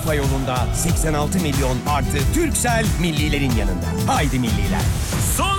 Avrupa yolunda 86 milyon artı Turkcell millilerin yanında. Haydi milliler. Son